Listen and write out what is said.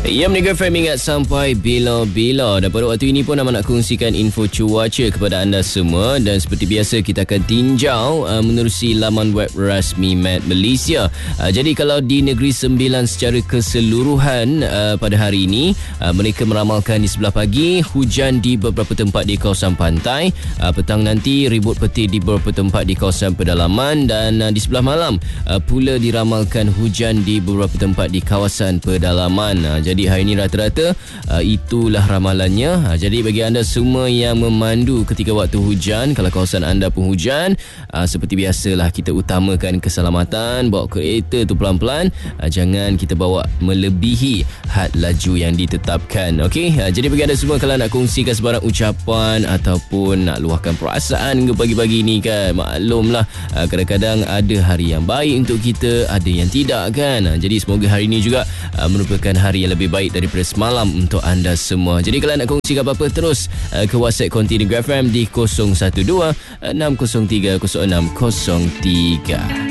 Ya, Mega FM ingat sampai bila-bila. Dan pada waktu ini pun Amat nak kongsikan info cuaca kepada anda semua. Dan seperti biasa kita akan tinjau menerusi laman web rasmi Met Malaysia. Jadi kalau di Negeri Sembilan secara keseluruhan pada hari ini, mereka meramalkan di sebelah pagi hujan di beberapa tempat di kawasan pantai, petang nanti ribut peti di beberapa tempat di kawasan pedalaman, dan di sebelah malam pula diramalkan hujan di beberapa tempat di kawasan pedalaman. Jadi hari ini rata-rata itulah ramalannya. Jadi bagi anda semua yang memandu ketika waktu hujan, kalau kawasan anda pun hujan, seperti biasalah kita utamakan keselamatan. Bawa kereta tu pelan-pelan, jangan kita bawa melebihi had laju yang ditetapkan. Okey, jadi bagi anda semua, kalau nak kongsikan sebarang ucapan ataupun nak luahkan perasaan ke pagi-pagi ni kan, maklumlah kadang-kadang ada hari yang baik untuk kita, ada yang tidak kan. Jadi semoga hari ini juga merupakan hari yang lebih baik daripada semalam untuk anda semua. Jadi kalau nak kongsikan apa-apa, terus ke WhatsApp konti Negeri FM di 012 603 0603.